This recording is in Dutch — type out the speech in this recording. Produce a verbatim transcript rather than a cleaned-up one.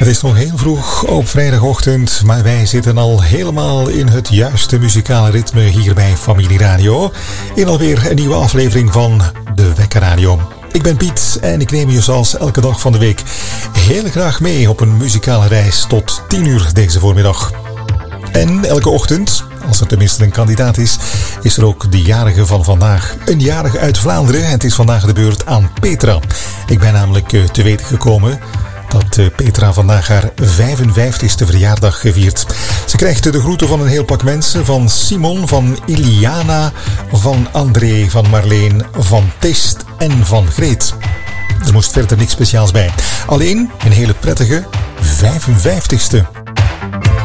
Het is nog heel vroeg op vrijdagochtend, maar wij zitten al helemaal in het juiste muzikale ritme hier bij Familie Radio. In alweer een nieuwe aflevering van De Wekker Radio. Ik ben Piet en ik neem je zoals elke dag van de week heel graag mee op een muzikale reis tot tien uur deze voormiddag. En elke ochtend, als er tenminste een kandidaat is, is er ook de jarige van vandaag. Een jarige uit Vlaanderen. Het is vandaag de beurt aan Petra. Ik ben namelijk te weten gekomen dat Petra vandaag haar vijfenvijftigste verjaardag viert. Ze krijgt de groeten van een heel pak mensen. Van Simon, van Iliana, van André, van Marleen, van Tist en van Greet. Er moest verder niks speciaals bij. Alleen een hele prettige vijfenvijftigste.